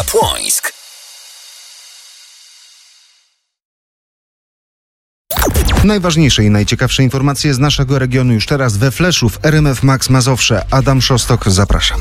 Płońsk. Najważniejsze i najciekawsze informacje z naszego regionu już teraz we Fleszu w RMF Max Mazowsze. Adam Szostok, zapraszam.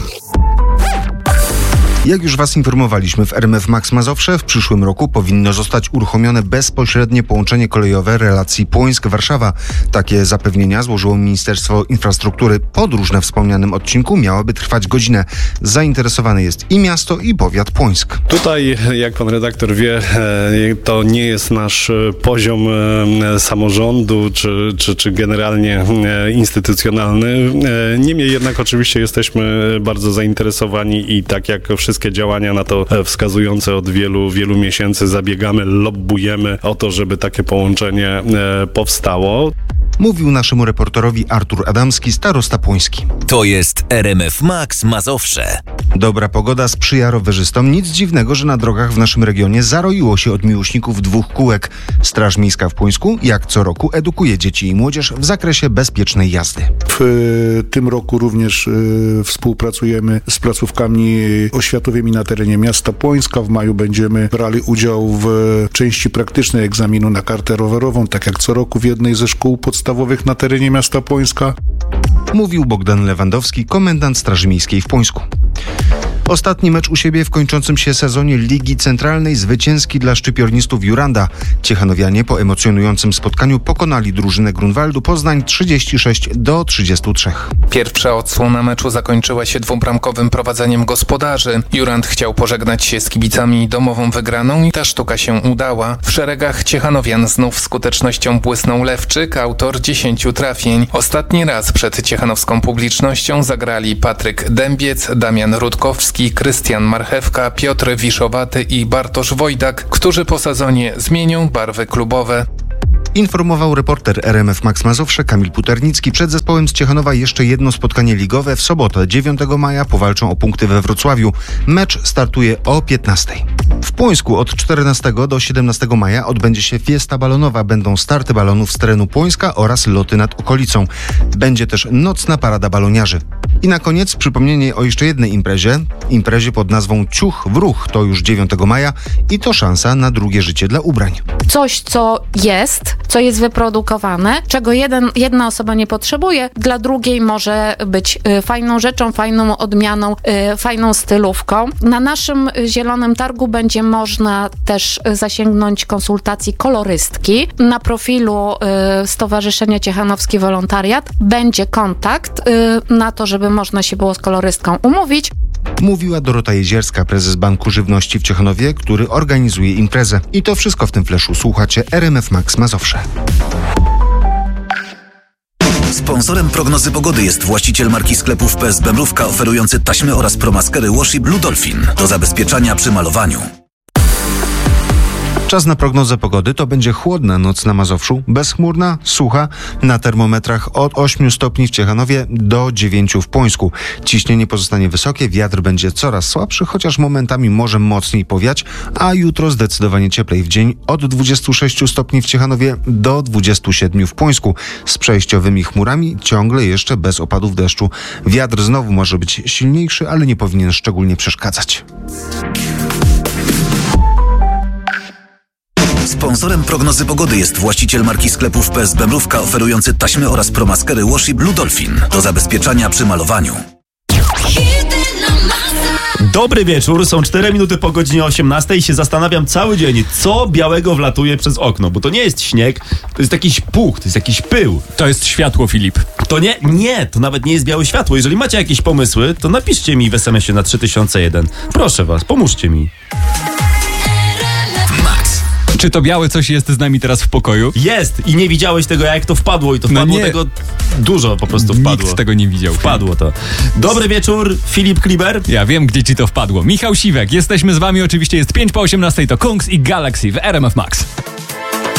Jak już Was informowaliśmy w RMF Max Mazowsze, w przyszłym roku powinno zostać uruchomione bezpośrednie połączenie kolejowe relacji Płońsk-Warszawa. Takie zapewnienia złożyło Ministerstwo Infrastruktury. Podróż na wspomnianym odcinku miałaby trwać godzinę. Zainteresowane jest i miasto, i powiat Płońsk. Tutaj, jak pan redaktor wie, to nie jest nasz poziom samorządu, czy generalnie instytucjonalny. Niemniej jednak oczywiście jesteśmy bardzo zainteresowani i tak jak wszystkie działania na to wskazujące od wielu miesięcy zabiegamy, lobbujemy o to, żeby takie połączenie powstało. Mówił naszemu reporterowi Artur Adamski, starosta płoński. To jest RMF Max Mazowsze. Dobra pogoda sprzyja rowerzystom. Nic dziwnego, że na drogach w naszym regionie zaroiło się od miłośników dwóch kółek. Straż Miejska w Płońsku, jak co roku, edukuje dzieci i młodzież w zakresie bezpiecznej jazdy. W tym roku również współpracujemy z placówkami oświatowymi na terenie miasta Płońska. W maju będziemy brali udział w części praktycznej egzaminu na kartę rowerową, tak jak co roku w jednej ze szkół podstawowych na terenie miasta Płońska. Mówił Bogdan Lewandowski, komendant Straży Miejskiej w Płońsku. Ostatni mecz u siebie w kończącym się sezonie Ligi Centralnej zwycięski dla szczypiornistów Juranda. Ciechanowianie po emocjonującym spotkaniu pokonali drużynę Grunwaldu Poznań 36-33. Pierwsza odsłona meczu zakończyła się dwubramkowym prowadzeniem gospodarzy. Jurand chciał pożegnać się z kibicami domową wygraną i ta sztuka się udała. W szeregach Ciechanowian znów skutecznością błysnął Lewczyk, autor 10 trafień. Ostatni raz przed ciechanowską publicznością zagrali Patryk Dębiec, Damian Rutkowski, Krystian Marchewka, Piotr Wiszowaty i Bartosz Wojdak, którzy po sezonie zmienią barwy klubowe. Informował reporter RMF Max Mazowsze Kamil Puternicki. Przed zespołem z Ciechanowa jeszcze jedno spotkanie ligowe. W sobotę 9 maja powalczą o punkty we Wrocławiu. Mecz startuje o 15. W Płońsku od 14 do 17 maja odbędzie się fiesta balonowa. Będą starty balonów z terenu Płońska oraz loty nad okolicą. Będzie też nocna parada baloniarzy. I na koniec przypomnienie o jeszcze jednej imprezie pod nazwą Ciuch w ruch. To już 9 maja i to szansa na drugie życie dla ubrań. Coś, co jest wyprodukowane, czego jedna osoba nie potrzebuje, dla drugiej może być fajną rzeczą, fajną odmianą, fajną stylówką. Na naszym Zielonym Targu będzie można też zasięgnąć konsultacji kolorystki. Na profilu Stowarzyszenia Ciechanowski Wolontariat będzie kontakt na to, żeby można się było z kolorystką umówić. Mówiła Dorota Jezierska, prezes Banku Żywności w Ciechanowie, który organizuje imprezę. I to wszystko w tym fleszu. Słuchacie RMF Max Mazowsze. Sponsorem prognozy pogody jest właściciel marki sklepów PSB Mrówka oferujący taśmy oraz promaskery Washi Blue Dolphin do zabezpieczania przy malowaniu. Czas na prognozę pogody. To będzie chłodna noc na Mazowszu, bezchmurna, sucha, na termometrach od 8 stopni w Ciechanowie do 9 w Płońsku. Ciśnienie pozostanie wysokie, wiatr będzie coraz słabszy, chociaż momentami może mocniej powiać, a jutro zdecydowanie cieplej w dzień od 26 stopni w Ciechanowie do 27 w Płońsku. Z przejściowymi chmurami, ciągle jeszcze bez opadów deszczu. Wiatr znowu może być silniejszy, ale nie powinien szczególnie przeszkadzać. Sponsorem prognozy pogody jest właściciel marki sklepów PSB Mrówka oferujący taśmy oraz promaskery Washi Blue Dolphin do zabezpieczania przy malowaniu. Dobry wieczór, są 4 minuty po godzinie 18 i się zastanawiam cały dzień, co białego wlatuje przez okno, bo to nie jest śnieg, to jest jakiś puch, to jest jakiś pył. To jest światło, Filip. To nie, to nawet nie jest białe światło. Jeżeli macie jakieś pomysły, to napiszcie mi w SMS-ie na 3001. Proszę was, pomóżcie mi. Czy to białe coś jest z nami teraz w pokoju? Jest! I nie widziałeś tego, jak to wpadło i to wpadło tego dużo po prostu wpadło. Nikt tego nie widział. Wpadło to. Dobry wieczór, Filip Kliber. Ja wiem, gdzie ci to wpadło. Michał Siwek, jesteśmy z wami, oczywiście jest 5 po 18, to Kungs i Galaxy w RMF Max.